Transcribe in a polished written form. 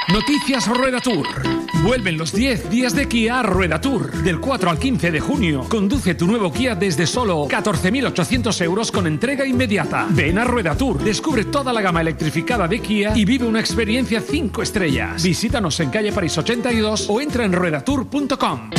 Noticias Rueda Tour. Vuelven los 10 días de Kia a Rueda Tour. Del 4 al 15 de junio. Conduce tu nuevo Kia desde solo 14.800 euros con entrega inmediata. Ven a Rueda Tour. Descubre toda la gama electrificada de Kia y vive una experiencia 5 estrellas. Visítanos en calle París 82 o entra en ruedatour.com.